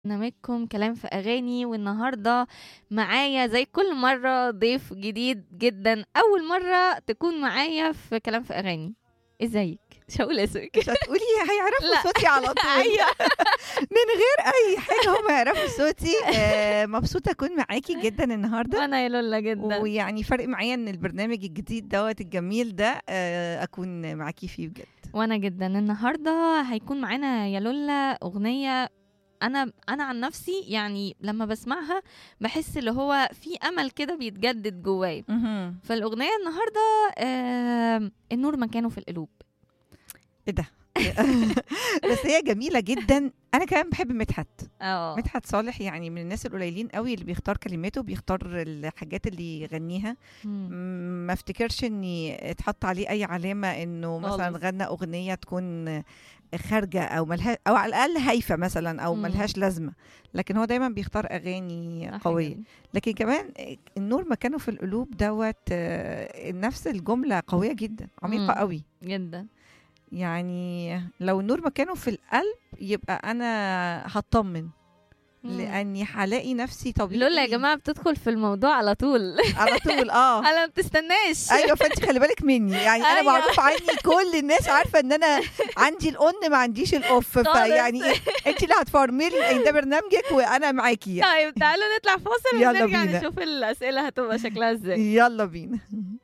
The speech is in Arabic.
برنامجكم كلام في أغاني، والنهاردة معايا زي كل مرة ضيف جديد جدا، أول مرة تكون معايا في كلام في أغاني. ازيك؟ مش هقول اسمك. مش هتقولي هيعرفوا لا. صوتي على طول. أيوة. من غير اي حاجه هم يعرفوا صوتي. مبسوطه اكون معاكي جدا النهارده. أنا يا لولا جدا. ويعني فرق معايا ان البرنامج الجديد دوت الجميل ده اكون معاكي فيه بجد. وأنا جدا النهاردة هيكون معانا يا لولا أغنية. أنا عن نفسي يعني لما بسمعها بحس اللي هو في أمل كده بيتجدد جوايا. مهم. فالأغنية النهاردة النور مكانه في القلوب. ايه ده؟ بس هي جميله جدا. انا كمان بحب مدحت صالح، يعني من الناس القليلين قوي اللي بيختار كلماته، بيختار الحاجات اللي يغنيها. ما افتكرش اني اتحط عليه اي علامه انه مثلا خالص. غنى اغنيه تكون خارجه او ملها او على الاقل هايفه مثلا او ملهاش لازمه، لكن هو دايما بيختار اغاني صح قويه. جدا. لكن كمان النور مكانه في القلوب دوت، نفس الجمله قويه جدا، عميقه قوي جدا. يعني. لو النور مكانه في القلب يبقى انا هطمن، لاني هلاقي نفسي طبيعي. لولا يا جماعه بتدخل في الموضوع على طول. على طول انا ما بتستناش. ايوه، فانت خلي بالك مني، يعني انا أيوة. معروف عني، كل الناس عارفه ان انا عندي الاون ما عنديش الاوف، فيعني انت اللي هتفرملي ان ده برنامجك وانا معاكي يعني. طيب تعالوا نطلع فاصل يلا ونرجع بينا. نشوف الاسئله هتبقى شكلها ازاي. يلا بينا.